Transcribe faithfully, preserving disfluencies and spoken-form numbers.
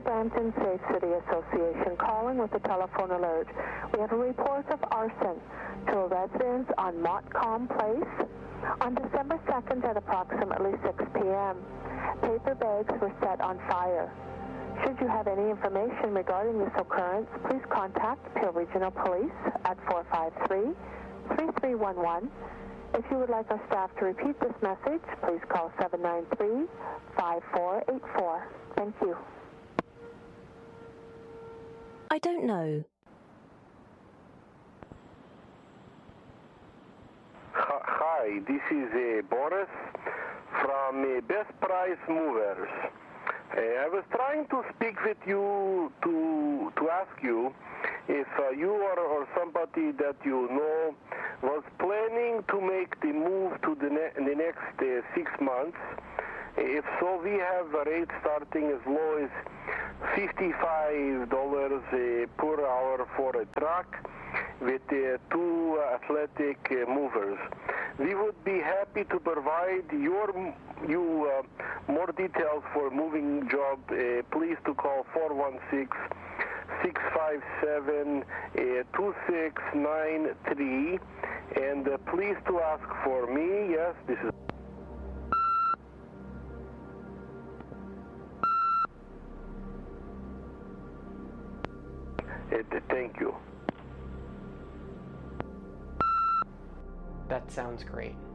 Brampton Safe City Association calling with a telephone alert. We have a report of arson to a residence on Montcalm Place on December second at approximately six p.m. Paper bags were set on fire. Should you have any information regarding this occurrence, please contact Peel Regional Police at four five three, three three one one. If you would like our staff to repeat this message, please call seven nine three, five four eight four. Thank you. I don't know. Hi, this is uh, Boris from uh, Best Price Movers. Uh, I was trying to speak with you to to ask you if uh, you or, or somebody that you know was planning to make the move to the, ne- the next uh, six months. If so, we have a rate starting as low as fifty-five dollars uh, per hour for a truck with uh, two athletic uh, movers. We would be happy to provide your you uh, more details for moving job. Uh, please to call four one six, six five seven, two six nine three, and uh, please to ask for me. Yes, this is. Uh, thank you. That sounds great.